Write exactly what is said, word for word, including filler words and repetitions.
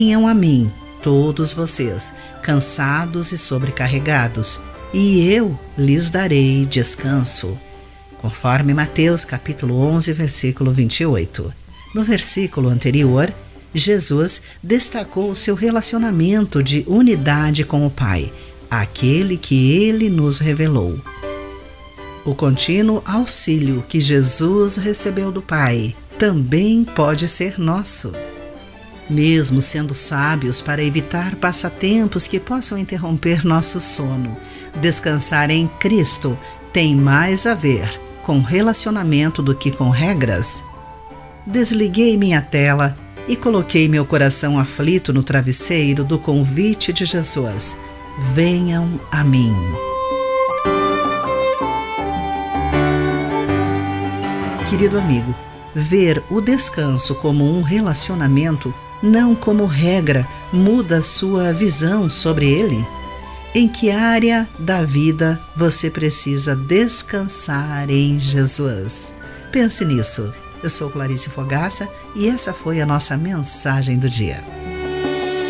Venham a mim, todos vocês, cansados e sobrecarregados, e eu lhes darei descanso. Conforme Mateus capítulo onze, versículo vinte e oito. No versículo anterior, Jesus destacou o seu relacionamento de unidade com o Pai, aquele que Ele nos revelou. O contínuo auxílio que Jesus recebeu do Pai também pode ser nosso. Mesmo sendo sábios para evitar passatempos que possam interromper nosso sono, descansar em Cristo tem mais a ver com relacionamento do que com regras. Desliguei minha tela e coloquei meu coração aflito no travesseiro do convite de Jesus: venham a mim. Querido amigo, ver o descanso como um relacionamento, não como regra, muda sua visão sobre ele? Em que área da vida você precisa descansar em Jesus? Pense nisso. Eu sou Clarice Fogaça e essa foi a nossa mensagem do dia.